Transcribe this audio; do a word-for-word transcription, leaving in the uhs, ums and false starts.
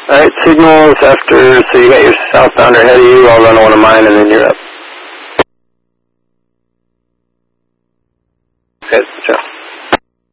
Alright, signals after, so you got your southbounder ahead of you, I'll run one of mine and then you're up. Okay, ciao.